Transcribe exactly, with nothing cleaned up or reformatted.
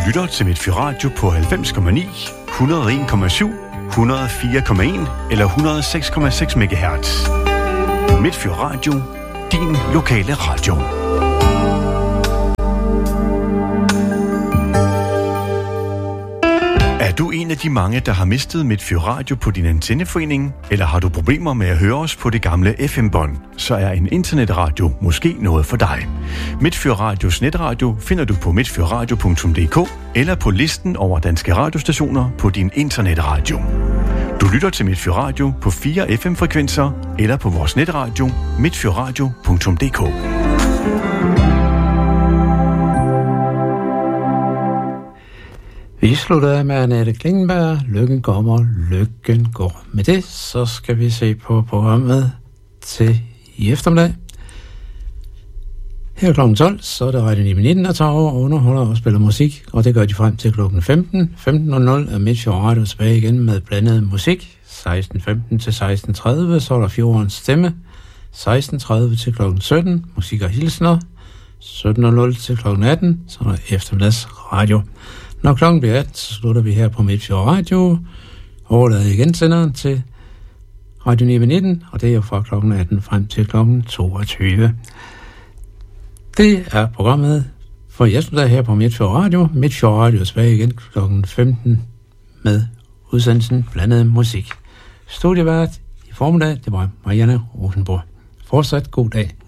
lytter til Midtfyr Radio på halvfems komma ni, et hundrede og en komma syv, et hundrede og fire komma en eller et hundrede og seks komma seks megahertz. Midtfyr Radio, din lokale radio. Er du en af de mange, der har mistet Midtfyr Radio på din antenneforening? Eller har du problemer med at høre os på det gamle F M-bånd? Så er en internetradio måske noget for dig. Midtfyr Radios netradio finder du på midtfyrradio punktum d k eller på listen over danske radiostationer på din internetradio. Du lytter til Midtfyr Radio på fire F M-frekvenser eller på vores netradio midtfyrradio punktum d k. Vi slutter af med Annette Klingenberg. Lykken kommer, lykken går. Med det, så skal vi se på programmet til i eftermiddag. Her klokken tolv, så er det Radio nitten, der tager over og underholder og spiller musik, og det gør de frem til klokken femten. femten nul nul er Midtfyr Radio tilbage igen med blandet musik. seksten femten til seksten tredive, så er der Fjordens Stemme. seksten tredive til klokken sytten, musik og hilsner. sytten nul nul til klokken atten, så er der eftermiddags radio. Når klokken bliver atten, så slutter vi her på Midtfyr Radio. Overlader igen senderen til Radio nitten, og det er jo fra klokken atten frem til klokken toogtyve. Det er programmet for i eftermiddag her på Midtfyr Radio. Midtfyr Radio er tilbage igen klokken femten med udsendelsen Blandet Musik. Studievært i formiddag, det var Marianne Rosenborg. Fortsat god dag.